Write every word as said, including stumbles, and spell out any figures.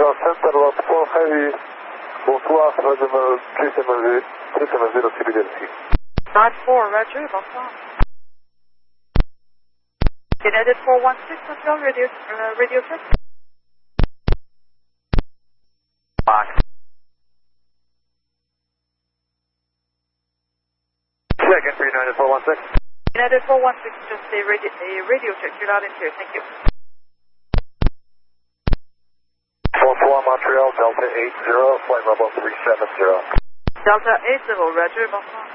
United Center, four heavy, bonsoir, three seven zero C B D L C. nine four, Roger, bonsoir. United four one six, Montreal, radio, uh, radio check. Box. Second for United four one six. United four one six, just a radio, a radio check. You're loud and clear. Thank you. four four Montreal, Delta eight zero, flight level three seven zero. Delta eight zero, Roger, bonsoir.